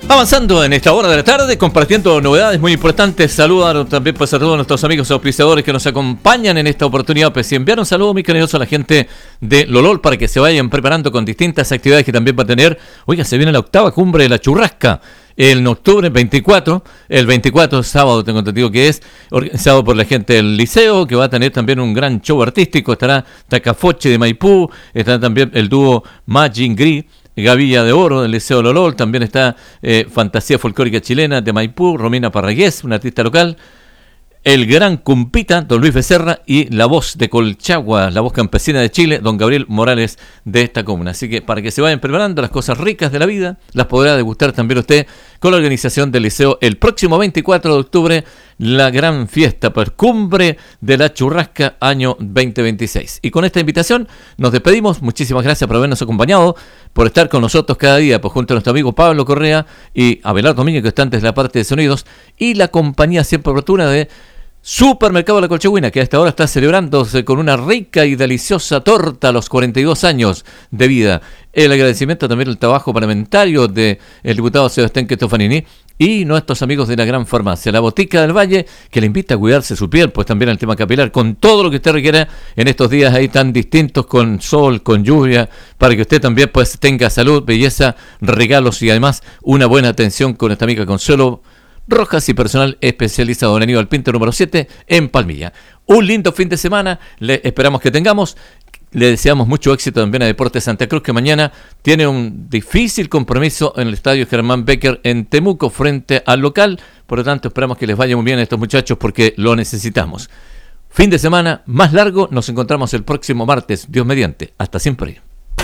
Avanzando en esta hora de la tarde, compartiendo novedades muy importantes. Saludos también pues, a todos nuestros amigos auspiciadores que nos acompañan en esta oportunidad. Pues, y enviar un saludo muy cariñoso a la gente de Lolol para que se vayan preparando con distintas actividades que también va a tener. Oiga, se viene la octava cumbre de la churrasca en octubre 24. El 24 sábado, tengo entendido que es, organizado por la gente del liceo, que va a tener también un gran show artístico. Estará Tacafoche de Maipú, estará también el dúo Majin Gris, Gavilla de Oro del Liceo Lolol, también está Fantasía Folclórica Chilena de Maipú, Romina Parragués, una artista local, el gran Cumpita, don Luis Becerra, y la voz de Colchagua, la voz campesina de Chile, don Gabriel Morales de esta comuna. Así que para que se vayan preparando las cosas ricas de la vida, las podrá degustar también usted con la organización del liceo el próximo 24 de octubre, la gran fiesta por cumbre de la churrasca año 2026. Y con esta invitación nos despedimos. Muchísimas gracias por habernos acompañado, por estar con nosotros cada día, pues junto a nuestro amigo Pablo Correa y Abelardo Domínguez, que están desde la parte de sonidos, y la compañía siempre oportuna de Supermercado La Colchagüina, que a esta hora está celebrándose con una rica y deliciosa torta a los 42 años de vida. El agradecimiento también al trabajo parlamentario del diputado Sebastián Cristofanini y nuestros amigos de la Gran Farmacia, la Botica del Valle, que le invita a cuidarse su piel, pues también el tema capilar, con todo lo que usted requiera en estos días ahí tan distintos, con sol, con lluvia, para que usted también pues tenga salud, belleza, regalos y además una buena atención con esta amiga Consuelo Rojas y personal especializado en Aníbal Pinto número 7 en Palmilla. Un lindo fin de semana, le esperamos que tengamos. Le deseamos mucho éxito también a Deportes Santa Cruz, que mañana tiene un difícil compromiso en el estadio Germán Becker en Temuco frente al local. Por lo tanto, esperamos que les vaya muy bien a estos muchachos porque lo necesitamos. Fin de semana más largo, nos encontramos el próximo martes, Dios mediante. Hasta siempre.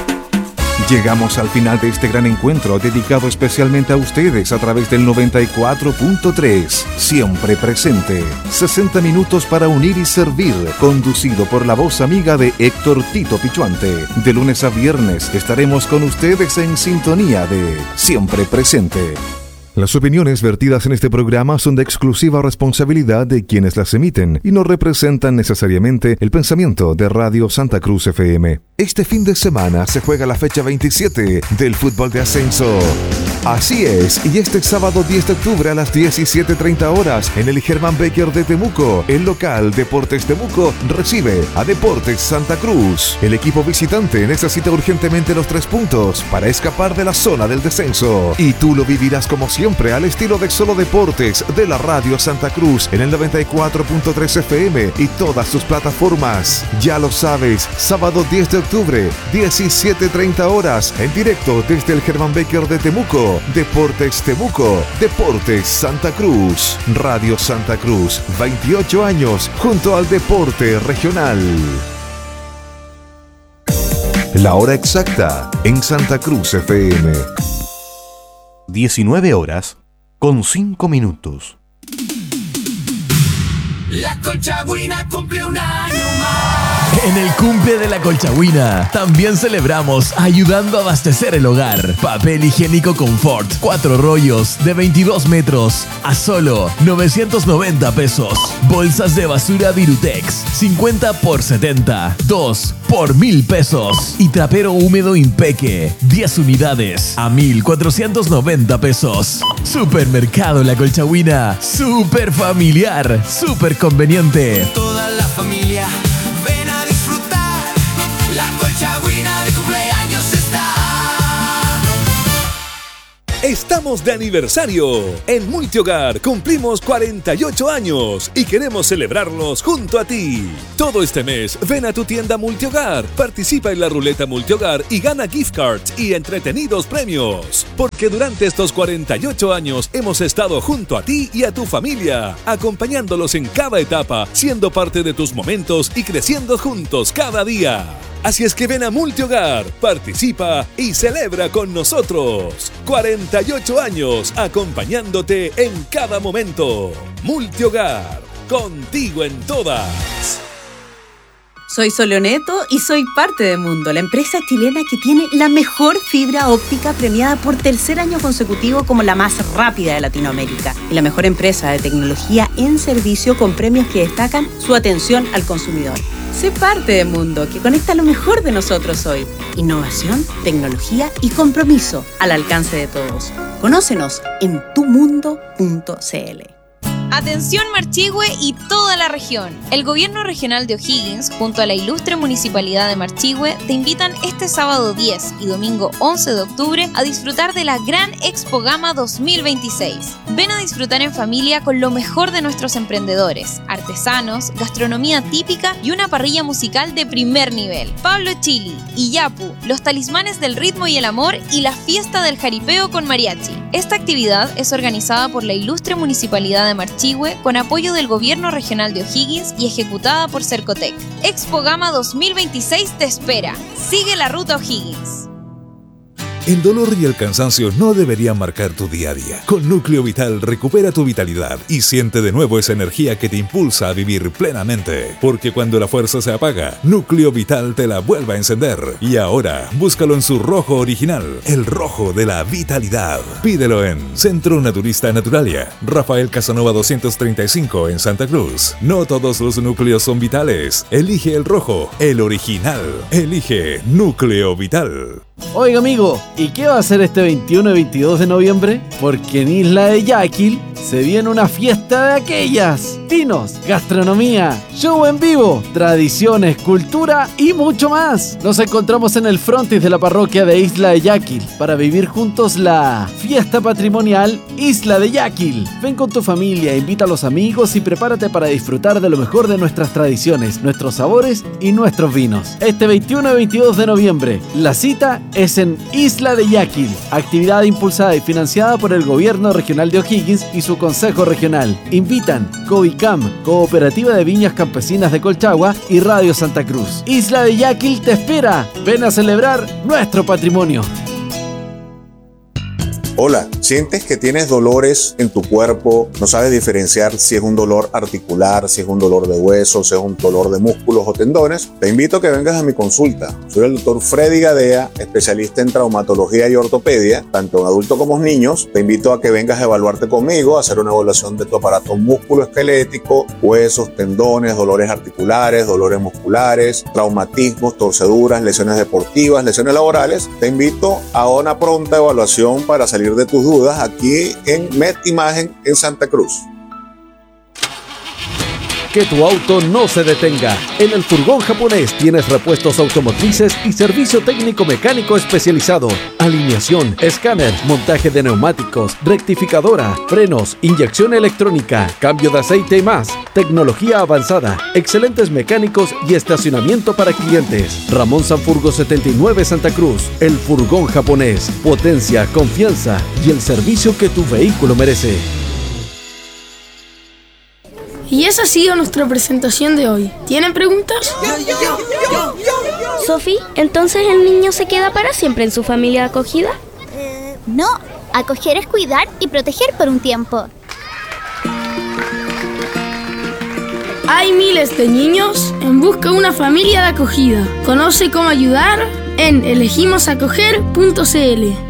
Llegamos al final de este gran encuentro dedicado especialmente a ustedes a través del 94.3. Siempre presente. 60 minutos para unir y servir. Conducido por la voz amiga de Héctor Tito Pichuante. De lunes a viernes estaremos con ustedes en sintonía de Siempre presente. Las opiniones vertidas en este programa son de exclusiva responsabilidad de quienes las emiten y no representan necesariamente el pensamiento de Radio Santa Cruz FM. Este fin de semana se juega la fecha 27 del fútbol de ascenso. Así es, y este sábado 10 de octubre a las 17:30 horas en el Germán Becker de Temuco, el local Deportes Temuco recibe a Deportes Santa Cruz. El equipo visitante necesita urgentemente los 3 puntos para escapar de la zona del descenso. Y tú lo vivirás como siempre al estilo de Solo Deportes de la Radio Santa Cruz en el 94.3 FM y todas sus plataformas. Ya lo sabes, sábado 10 de octubre, 17:30 horas, en directo desde el Germán Becker de Temuco. Deportes Temuco, Deportes Santa Cruz. Radio Santa Cruz, 28 años junto al deporte regional. La hora exacta en Santa Cruz FM. 19 horas con 5 minutos. La Colchagüina cumple un año más. En el cumple de la Colchagüina también celebramos ayudando a abastecer el hogar. Papel higiénico Confort, 4 rollos de 22 metros a solo 990 pesos. Bolsas de basura Virutex, 50 por 70, 2 por 1,000 pesos. Y trapero húmedo Impeque, 10 unidades a 1,490 pesos. Supermercado La Colchagüina, súper familiar, súper conveniente. Toda la familia ven a disfrutar. La Colchagüina de cumpleaños está. Estamos de aniversario. En Multihogar cumplimos 48 años y queremos celebrarlos junto a ti. Todo este mes ven a tu tienda Multihogar, participa en la ruleta Multihogar y gana gift cards y entretenidos premios. Porque durante estos 48 años hemos estado junto a ti y a tu familia, acompañándolos en cada etapa, siendo parte de tus momentos y creciendo juntos cada día. Así es que ven a Multihogar, participa y celebra con nosotros. 48 años acompañándote en cada momento. Multihogar, contigo en todas. Soy Soleoneto y soy parte de Mundo, la empresa chilena que tiene la mejor fibra óptica premiada por tercer año consecutivo como la más rápida de Latinoamérica y la mejor empresa de tecnología en servicio con premios que destacan su atención al consumidor. Sé parte de Mundo, que conecta lo mejor de nosotros hoy. Innovación, tecnología y compromiso al alcance de todos. Conócenos en tumundo.cl. Atención Marchihue y toda la región. El Gobierno Regional de O'Higgins, junto a la ilustre Municipalidad de Marchihue, te invitan este sábado 10 y domingo 11 de octubre a disfrutar de la Gran Expo Gama 2026. Ven a disfrutar en familia con lo mejor de nuestros emprendedores, artesanos, gastronomía típica y una parrilla musical de primer nivel. Pablo Chili, Iyapu, los talismanes del ritmo y el amor y la fiesta del jaripeo con mariachi. Esta actividad es organizada por la ilustre Municipalidad de Marchihue con apoyo del Gobierno Regional de O'Higgins y ejecutada por Cercotec. Expo Gama 2026 te espera. Sigue la ruta O'Higgins. El dolor y el cansancio no deberían marcar tu día a día. Con Núcleo Vital recupera tu vitalidad y siente de nuevo esa energía que te impulsa a vivir plenamente. Porque cuando la fuerza se apaga, Núcleo Vital te la vuelve a encender. Y ahora, búscalo en su rojo original, el rojo de la vitalidad. Pídelo en Centro Naturista Naturalia, Rafael Casanova 235 en Santa Cruz. No todos los núcleos son vitales. Elige el rojo, el original. Elige Núcleo Vital. Oiga amigo, ¿y qué va a hacer este 21 y 22 de noviembre? Porque en Isla de Yaquil se viene una fiesta de aquellas. Vinos, gastronomía, show en vivo, tradiciones, cultura y mucho más. Nos encontramos en el frontis de la parroquia de Isla de Yaquil para vivir juntos la fiesta patrimonial Isla de Yaquil. Ven con tu familia, invita a los amigos y prepárate para disfrutar de lo mejor de nuestras tradiciones, nuestros sabores y nuestros vinos. Este 21 y 22 de noviembre, la cita es en Isla de Yaquil, actividad impulsada y financiada por el Gobierno Regional de O'Higgins y su Consejo Regional. Invitan Covicam, Cooperativa de Viñas Campesinas de Colchagua y Radio Santa Cruz. Isla de Yaquil te espera. Ven a celebrar nuestro patrimonio. Hola, ¿sientes que tienes dolores en tu cuerpo? ¿No sabes diferenciar si es un dolor articular, si es un dolor de huesos, si es un dolor de músculos o tendones? Te invito a que vengas a mi consulta. Soy el doctor Freddy Gadea, especialista en traumatología y ortopedia, tanto en adultos como en niños. Te invito a que vengas a evaluarte conmigo, a hacer una evaluación de tu aparato musculoesquelético, huesos, tendones, dolores articulares, dolores musculares, traumatismos, torceduras, lesiones deportivas, lesiones laborales. Te invito a una pronta evaluación para salir de tus dudas aquí en Med Imagen en Santa Cruz. Que tu auto no se detenga. En el Furgón Japonés tienes repuestos automotrices y servicio técnico mecánico especializado. Alineación, escáner, montaje de neumáticos, rectificadora, frenos, inyección electrónica, cambio de aceite y más. Tecnología avanzada, excelentes mecánicos y estacionamiento para clientes. Ramón Sanfurgo 79 Santa Cruz. El Furgón Japonés. Potencia, confianza y el servicio que tu vehículo merece. Y esa ha sido nuestra presentación de hoy. ¿Tienen preguntas? Sofi, ¿entonces el niño se queda para siempre en su familia de acogida? No, acoger es cuidar y proteger por un tiempo. Hay miles de niños en busca de una familia de acogida. Conoce cómo ayudar en elegimosacoger.cl.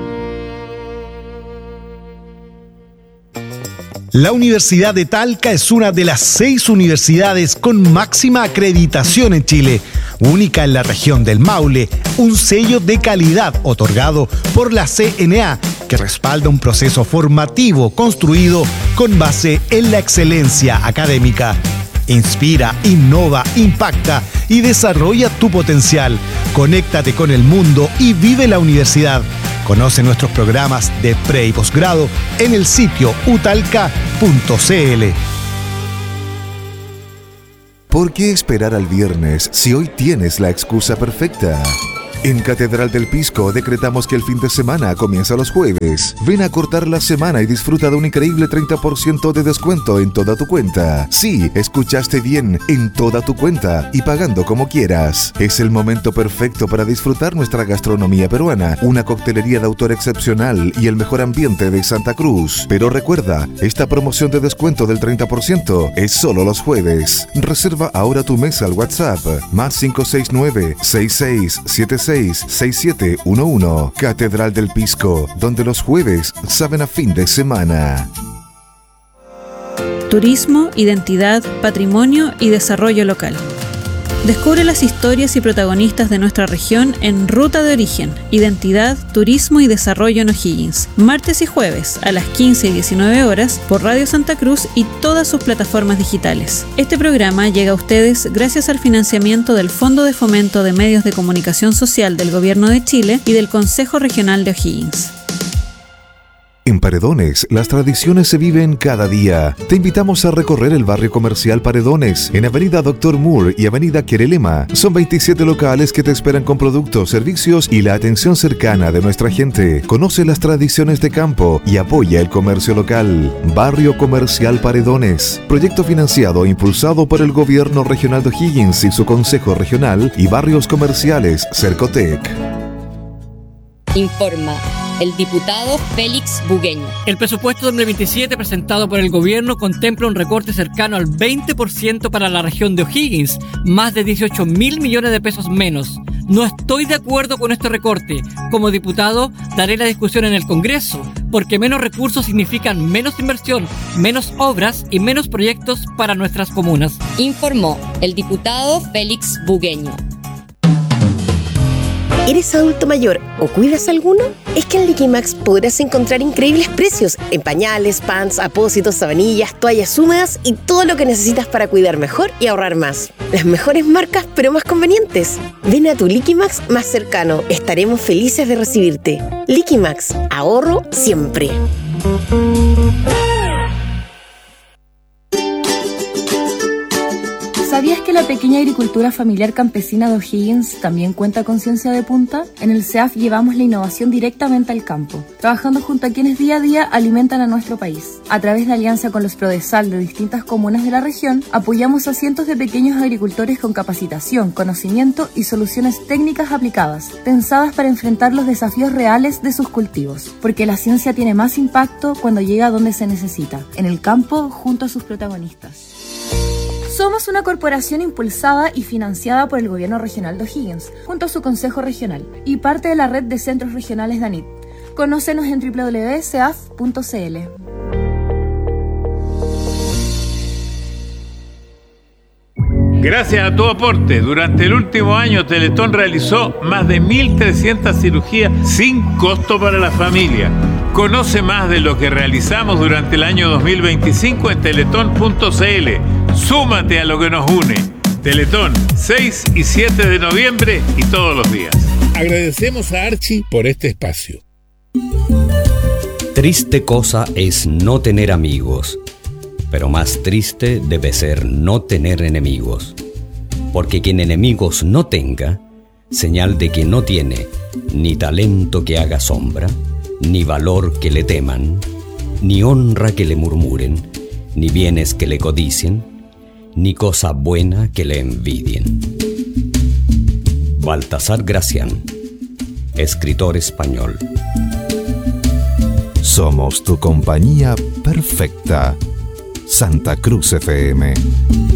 La Universidad de Talca es una de las 6 universidades con máxima acreditación en Chile, única en la región del Maule, un sello de calidad otorgado por la CNA que respalda un proceso formativo construido con base en la excelencia académica. Inspira, innova, impacta y desarrolla tu potencial. Conéctate con el mundo y vive la universidad. Conoce nuestros programas de pre y posgrado en el sitio utalca.cl. ¿Por qué esperar al viernes si hoy tienes la excusa perfecta? En Catedral del Pisco decretamos que el fin de semana comienza los jueves. Ven a cortar la semana y disfruta de un increíble 30% de descuento en toda tu cuenta. Sí, escuchaste bien, en toda tu cuenta y pagando como quieras. Es el momento perfecto para disfrutar nuestra gastronomía peruana, una coctelería de autor excepcional y el mejor ambiente de Santa Cruz. Pero recuerda, esta promoción de descuento del 30% es solo los jueves. Reserva ahora tu mesa al WhatsApp más 569-6676-6711. Catedral del Pisco, donde los jueves saben a fin de semana. Turismo, identidad, patrimonio y desarrollo local. Descubre las historias y protagonistas de nuestra región en Ruta de Origen, Identidad, Turismo y Desarrollo en O'Higgins, martes y jueves a las 15 y 19 horas por Radio Santa Cruz y todas sus plataformas digitales. Este programa llega a ustedes gracias al financiamiento del Fondo de Fomento de Medios de Comunicación Social del Gobierno de Chile y del Consejo Regional de O'Higgins. En Paredones, las tradiciones se viven cada día. Te invitamos a recorrer el barrio comercial Paredones, en Avenida Dr. Moore y Avenida Querelema. Son 27 locales que te esperan con productos, servicios y la atención cercana de nuestra gente. Conoce las tradiciones de campo y apoya el comercio local. Barrio Comercial Paredones. Proyecto financiado e impulsado por el Gobierno Regional de O'Higgins y su Consejo Regional y Barrios Comerciales Cercotec. Informa el diputado Félix Bugueño. El presupuesto 2027 presentado por el gobierno contempla un recorte cercano al 20% para la región de O'Higgins, más de 18.000 millones de pesos menos. No estoy de acuerdo con este recorte. Como diputado, daré la discusión en el Congreso, porque menos recursos significan menos inversión, menos obras y menos proyectos para nuestras comunas. Informó el diputado Félix Bugueño. ¿Eres adulto mayor o cuidas a alguno? Es que en Liquimax podrás encontrar increíbles precios en pañales, pants, apósitos, sabanillas, toallas húmedas y todo lo que necesitas para cuidar mejor y ahorrar más. Las mejores marcas, pero más convenientes. Ven a tu Liquimax más cercano. Estaremos felices de recibirte. Liquimax, ahorro siempre. ¿Sabías que la pequeña agricultura familiar campesina de O'Higgins también cuenta con ciencia de punta? En el CEAF llevamos la innovación directamente al campo, trabajando junto a quienes día a día alimentan a nuestro país. A través de alianza con los Prodesal de distintas comunas de la región, apoyamos a cientos de pequeños agricultores con capacitación, conocimiento y soluciones técnicas aplicadas, pensadas para enfrentar los desafíos reales de sus cultivos. Porque la ciencia tiene más impacto cuando llega a donde se necesita, en el campo junto a sus protagonistas. Somos una corporación impulsada y financiada por el Gobierno Regional de O'Higgins, junto a su Consejo Regional, y parte de la red de centros regionales de ANIT. Conócenos en www.ceaf.cl. Gracias a tu aporte, durante el último año Teletón realizó más de 1.300 cirugías sin costo para la familia. Conoce más de lo que realizamos durante el año 2025 en teletón.cl. Súmate a lo que nos une. Teletón, 6 y 7 de noviembre y todos los días. Agradecemos a Archie por este espacio. Triste cosa es no tener amigos, pero más triste debe ser no tener enemigos. Porque quien enemigos no tenga, señal de que no tiene ni talento que haga sombra, ni valor que le teman, ni honra que le murmuren, ni bienes que le codicien, ni cosa buena que le envidien. Baltasar Gracián, escritor español. Somos tu compañía perfecta. Santa Cruz FM.